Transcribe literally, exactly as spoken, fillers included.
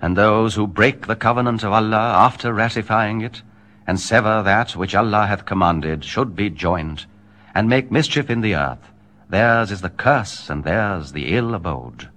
And those who break the covenant of Allah after ratifying it, and sever that which Allah hath commanded, should be joined, and make mischief in the earth. Theirs is the curse, and theirs the ill abode.